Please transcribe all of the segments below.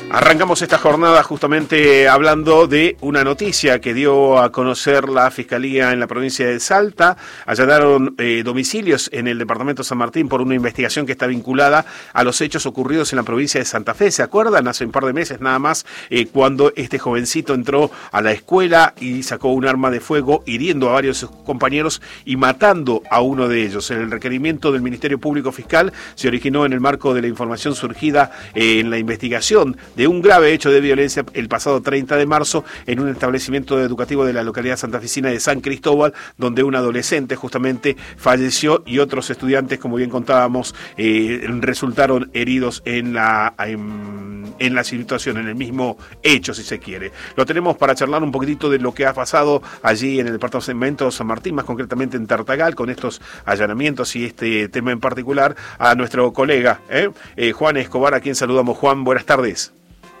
Arrancamos esta jornada justamente hablando de una noticia que dio a conocer la Fiscalía en la provincia de Salta. Allanaron domicilios en el departamento de San Martín por una investigación que está vinculada a los hechos ocurridos en la provincia de Santa Fe. ¿Se acuerdan? Hace un par de meses nada más, cuando este jovencito entró a la escuela y sacó un arma de fuego, hiriendo a varios de sus compañeros y matando a uno de ellos. El requerimiento del Ministerio Público Fiscal se originó en el marco de la información surgida en la investigación de un grave hecho de violencia el pasado 30 de marzo en un establecimiento educativo de la localidad santafesina de San Cristóbal, donde un adolescente justamente falleció y otros estudiantes, como bien contábamos, resultaron heridos en la situación, en el mismo hecho, si se quiere. Lo tenemos para charlar un poquitito de lo que ha pasado allí en el departamento de San Martín, más concretamente en Tartagal, con estos allanamientos y este tema en particular, a nuestro colega Juan Escobar, a quien saludamos. Juan, buenas tardes.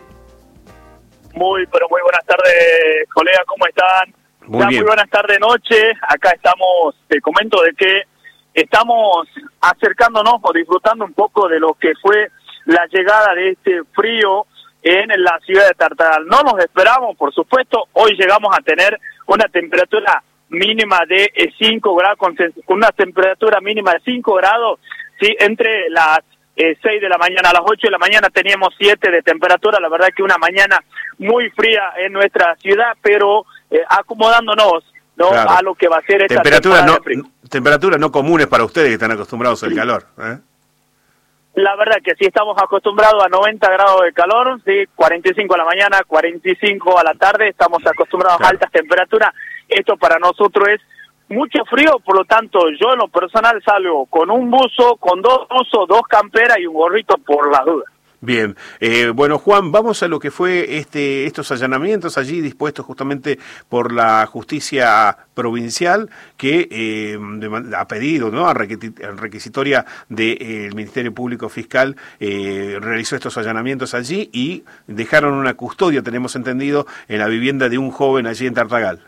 Muy buenas tardes, colega, ¿cómo están? Muy buenas tardes, noche. Acá estamos, te comento de que estamos acercándonos o disfrutando un poco de lo que fue la llegada de este frío en la ciudad de Tartagal. No nos esperamos, por supuesto. Hoy llegamos a tener una temperatura mínima de 5 grados, con una temperatura mínima de 5 grados, sí, entre las 6 de la mañana a las 8 de la mañana teníamos 7 de temperatura. La verdad que una mañana muy fría en nuestra ciudad, pero acomodándonos, ¿no? Claro, a lo que va a ser esta temperaturas no comunes para ustedes que están acostumbrados al calor, ¿eh? La verdad que sí estamos acostumbrados a 90 grados de calor, sí, 45 a la mañana, 45 a la tarde, estamos acostumbrados a altas temperaturas. Esto para nosotros es mucho frío, por lo tanto, yo en lo personal salgo con un buzo, con 2 buzos, 2 camperas y un gorrito por las dudas. Bien, bueno, Juan, vamos a lo que fue estos allanamientos allí dispuestos justamente por la justicia provincial que a pedido, ¿no?, a requisitoria del Ministerio Público Fiscal, realizó estos allanamientos allí y dejaron una custodia, tenemos entendido, en la vivienda de un joven allí en Tartagal.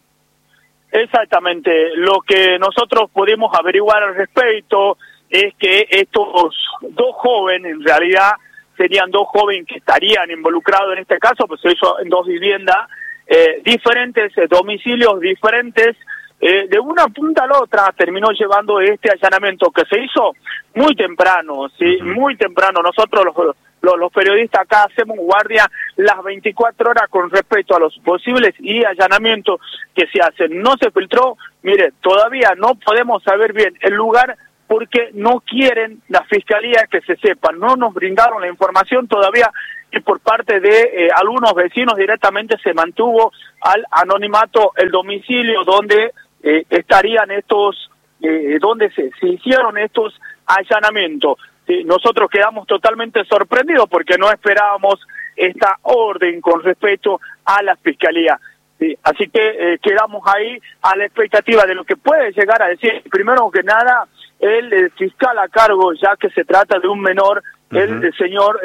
Exactamente, lo que nosotros pudimos averiguar al respecto es que estos 2 jóvenes, en realidad serían 2 jóvenes que estarían involucrados en este caso, pues se hizo en 2 viviendas diferentes, domicilios diferentes, de una punta a la otra terminó llevando este allanamiento que se hizo muy temprano, sí, muy temprano. Nosotros los periodistas acá hacemos guardia las 24 horas con respecto a los posibles y allanamientos que se hacen. No se filtró, mire, todavía no podemos saber bien el lugar porque no quieren la Fiscalía que se sepa. No nos brindaron la información todavía y por parte de algunos vecinos directamente se mantuvo al anonimato el domicilio donde estarían estos, donde se hicieron estos allanamientos. Sí, nosotros quedamos totalmente sorprendidos porque no esperábamos esta orden con respecto a la Fiscalía. Sí, así que quedamos ahí a la expectativa de lo que puede llegar a decir, primero que nada, el fiscal a cargo, ya que se trata de un menor, el señor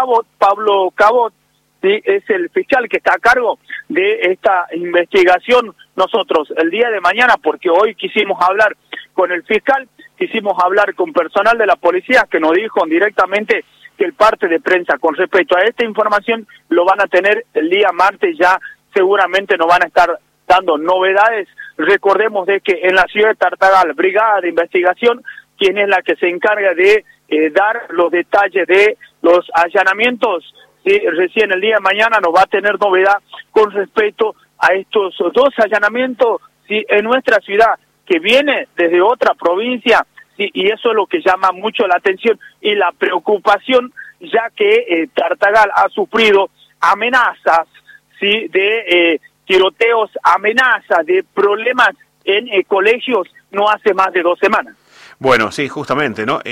Pablo Cabot, ¿sí?, es el fiscal que está a cargo de esta investigación. Nosotros el día de mañana, porque hoy quisimos hablar con el fiscal, quisimos hablar con personal de la policía que nos dijo directamente que el parte de prensa con respecto a esta información lo van a tener el día martes. Ya seguramente nos van a estar dando novedades. Recordemos de que en la ciudad de Tartagal, Brigada de Investigación, quien es la que se encarga de dar los detalles de los allanamientos, ¿sí?, recién el día de mañana nos va a tener novedad con respecto a estos 2 allanamientos, ¿sí?, en nuestra ciudad, que viene desde otra provincia, ¿sí?, y eso es lo que llama mucho la atención y la preocupación, ya que Tartagal ha sufrido amenazas, ¿sí?, de tiroteos, amenazas de problemas en colegios no hace más de 2 semanas. Bueno, sí, justamente, ¿no?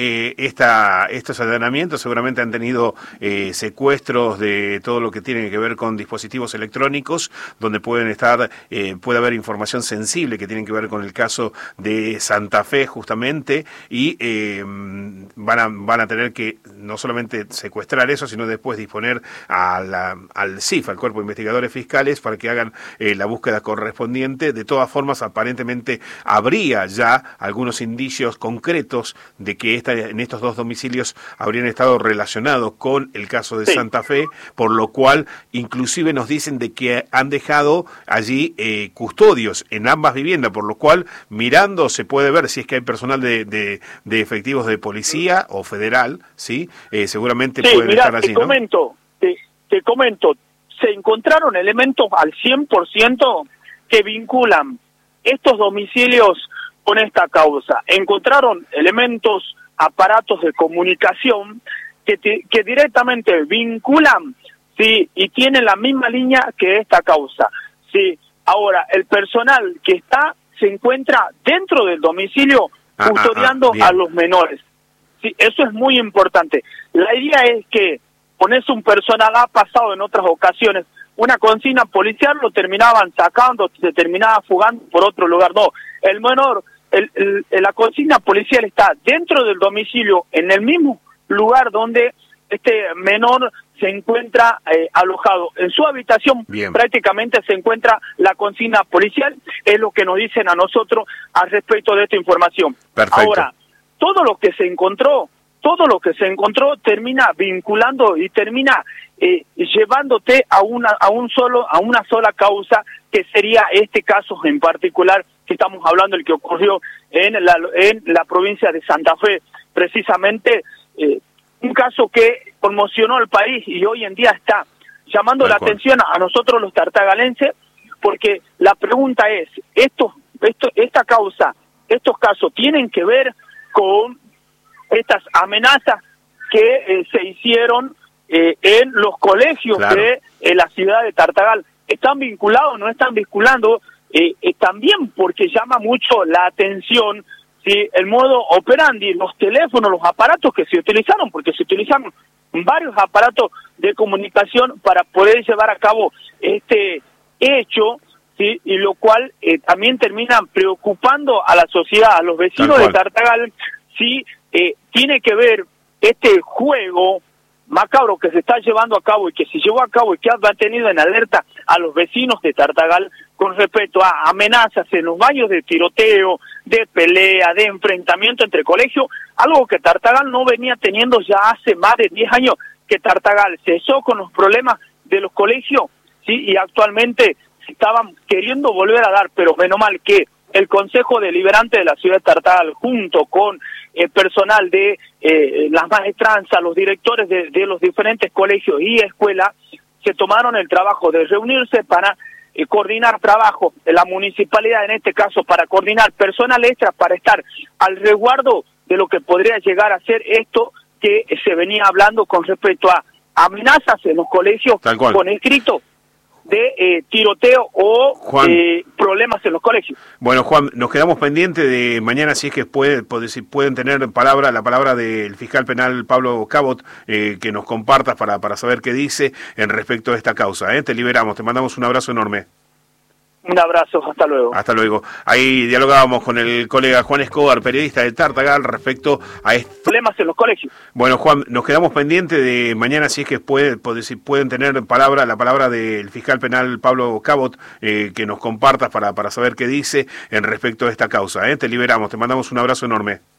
Estos allanamientos seguramente han tenido secuestros de todo lo que tiene que ver con dispositivos electrónicos, donde puede haber información sensible que tiene que ver con el caso de Santa Fe, justamente, y van a tener que no solamente secuestrar eso, sino después disponer al CIF, al Cuerpo de Investigadores Fiscales, para que hagan la búsqueda correspondiente. De todas formas, aparentemente habría ya algunos indicios concretos concretos de que en estos dos domicilios habrían estado relacionados con el caso de Santa Fe, por lo cual inclusive nos dicen de que han dejado allí custodios en ambas viviendas, por lo cual mirando se puede ver si es que hay personal de efectivos de policía o federal, ¿sí? Seguramente pueden estar allí, ¿no? Te comento, se encontraron elementos al 100% que vinculan estos domicilios con esta causa. Encontraron elementos, aparatos de comunicación que directamente vinculan, sí, y tienen la misma línea que esta causa, sí. Ahora, el personal que se encuentra dentro del domicilio custodiando a los menores. Sí, eso es muy importante. La idea es que ponerse un personal, ha pasado en otras ocasiones, una consigna policial lo terminaban sacando, se terminaba fugando por otro lugar. No, el menor, la consigna policial está dentro del domicilio, en el mismo lugar donde este menor se encuentra alojado. En su habitación prácticamente se encuentra la consigna policial, es lo que nos dicen a nosotros al respecto de esta información. Perfecto. Ahora, todo lo que se encontró termina vinculando y termina llevándote a una sola causa, que sería este caso en particular que estamos hablando, el que ocurrió en la provincia de Santa Fe, precisamente un caso que conmocionó al país y hoy en día está llamando la atención a nosotros los tartagalenses, porque la pregunta es, esta causa, estos casos tienen que ver con estas amenazas que se hicieron en los colegios de la ciudad de Tartagal. ¿Están vinculados? ¿No están vinculando? También porque llama mucho la atención, ¿sí?, el modo operandi, los teléfonos, los aparatos que se utilizaron, porque se utilizaron varios aparatos de comunicación para poder llevar a cabo este hecho, ¿sí?, y lo cual también termina preocupando a la sociedad, a los vecinos de Tartagal, ¿sí? Tiene que ver este juego macabro que se está llevando a cabo y que se llevó a cabo y que ha mantenido en alerta a los vecinos de Tartagal con respecto a amenazas en los baños de tiroteo, de pelea, de enfrentamiento entre colegios, algo que Tartagal no venía teniendo ya hace más de 10 años, que Tartagal cesó con los problemas de los colegios, ¿sí? Y actualmente se estaban queriendo volver a dar, pero menos mal que el Consejo Deliberante de la ciudad de Tartagal, junto con el personal de las maestranzas, los directores de los diferentes colegios y escuelas, se tomaron el trabajo de reunirse para coordinar trabajo de la municipalidad, en este caso para coordinar personal extra para estar al resguardo de lo que podría llegar a ser esto que se venía hablando con respecto a amenazas en los colegios con escrito de tiroteo o problemas en los colegios. Bueno, Juan, nos quedamos pendientes de mañana, si es que si pueden tener la palabra del fiscal penal Pablo Cabot, que nos compartas para saber qué dice en respecto a esta causa. Te liberamos, te mandamos un abrazo enorme. Un abrazo, hasta luego. Hasta luego. Ahí dialogábamos con el colega Juan Escobar, periodista de Tartagal, respecto a estos problemas en los colegios. Bueno, Juan, nos quedamos pendientes de mañana, si es que si pueden tener la palabra del fiscal penal Pablo Cabot, que nos compartas para saber qué dice en respecto a esta causa. Te liberamos, te mandamos un abrazo enorme.